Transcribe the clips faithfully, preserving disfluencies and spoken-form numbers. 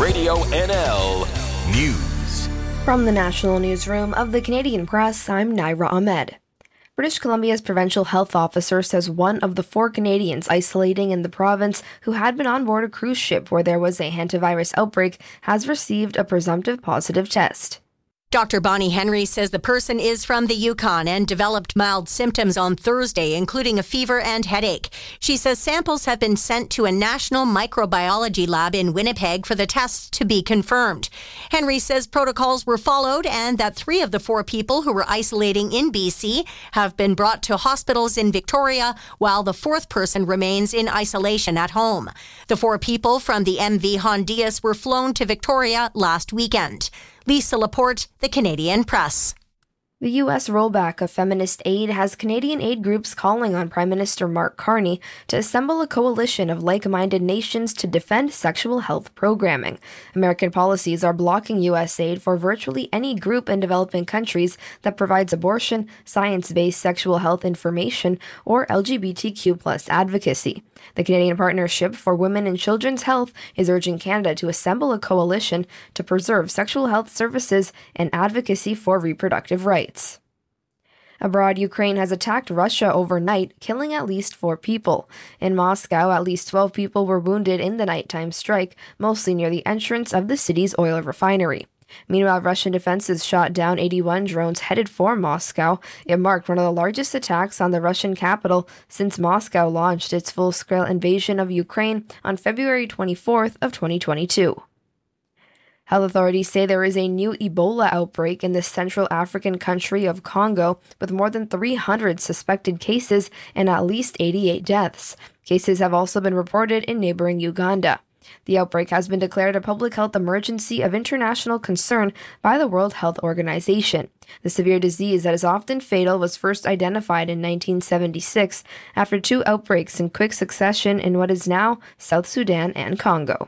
Radio N L News. From the National Newsroom of the Canadian Press, I'm Naira Ahmed. British Columbia's provincial health officer says one of the four Canadians isolating in the province who had been on board a cruise ship where there was a hantavirus outbreak has received a presumptive positive test. Doctor Bonnie Henry says the person is from the Yukon and developed mild symptoms on Thursday, including a fever and headache. She says samples have been sent to a national microbiology lab in Winnipeg for the tests to be confirmed. Henry says protocols were followed and that three of the four people who were isolating in B C have been brought to hospitals in Victoria, while the fourth person remains in isolation at home. The four people from the M V Hondias were flown to Victoria last weekend. Lisa Laporte, The Canadian Press. The U S rollback of feminist aid has Canadian aid groups calling on Prime Minister Mark Carney to assemble a coalition of like-minded nations to defend sexual health programming. American policies are blocking U S aid for virtually any group in developing countries that provides abortion, science-based sexual health information, or L G B T Q plus advocacy. The Canadian Partnership for Women and Children's Health is urging Canada to assemble a coalition to preserve sexual health services and advocacy for reproductive rights. Abroad, Ukraine has attacked Russia overnight, killing at least four people. In Moscow, at least twelve people were wounded in the nighttime strike, mostly near the entrance of the city's oil refinery. Meanwhile, Russian defenses shot down eighty-one drones headed for Moscow. It marked one of the largest attacks on the Russian capital since Moscow launched its full-scale invasion of Ukraine on February twenty-fourth of twenty twenty-two. Health authorities say there is a new Ebola outbreak in the Central African country of Congo, with more than three hundred suspected cases and at least eighty-eight deaths. Cases have also been reported in neighboring Uganda. The outbreak has been declared a public health emergency of international concern by the World Health Organization. The severe disease that is often fatal was first identified in nineteen seventy-six after two outbreaks in quick succession in what is now South Sudan and Congo.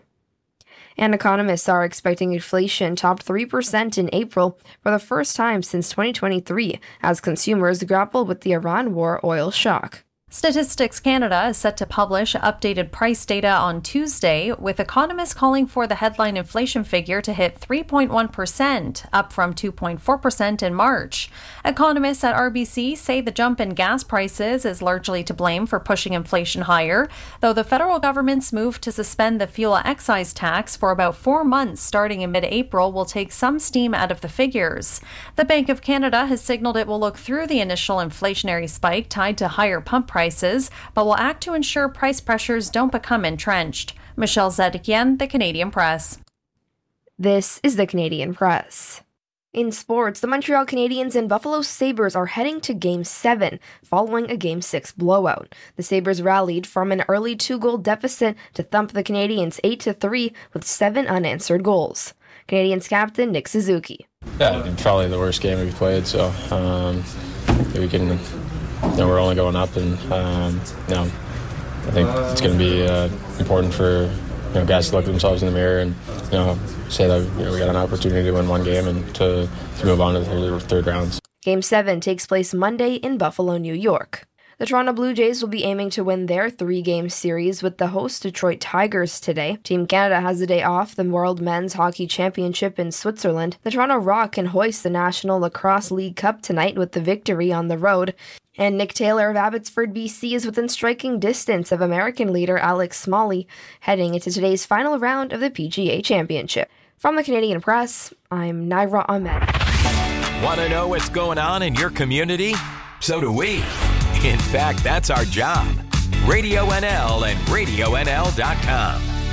And economists are expecting inflation topped three percent in April for the first time since twenty twenty-three as consumers grapple with the Iran war oil shock. Statistics Canada is set to publish updated price data on Tuesday, with economists calling for the headline inflation figure to hit three point one percent, up from two point four percent in March. Economists at R B C say the jump in gas prices is largely to blame for pushing inflation higher, though the federal government's move to suspend the fuel excise tax for about four months starting in mid-April will take some steam out of the figures. The Bank of Canada has signaled it will look through the initial inflationary spike tied to higher pump prices, Prices, but will act to ensure price pressures don't become entrenched. Michelle Zedekian, The Canadian Press. This is The Canadian Press. In sports, the Montreal Canadiens and Buffalo Sabres are heading to Game seven, following a Game six blowout. The Sabres rallied from an early two-goal deficit to thump the Canadiens eight to three with seven unanswered goals. Canadiens captain Nick Suzuki. Yeah, probably the worst game we've played, so um, we can... You know, we're only going up, and um, you know, I think it's going to be uh, important for you know guys to look at themselves in the mirror and you know say that you know, we got an opportunity to win one game and to, to move on to the third, third rounds. Game seven takes place Monday in Buffalo, New York. The Toronto Blue Jays will be aiming to win their three-game series with the host Detroit Tigers today. Team Canada has a day off the World Men's Hockey Championship in Switzerland. The Toronto Rock can hoist the National Lacrosse League Cup tonight with the victory on the road. And Nick Taylor of Abbotsford, B C is within striking distance of American leader Alex Smalley, heading into today's final round of the P G A Championship. From the Canadian Press, I'm Naira Ahmed. Want to know what's going on in your community? So do we. In fact, that's our job. Radio N L and radio N L dot com.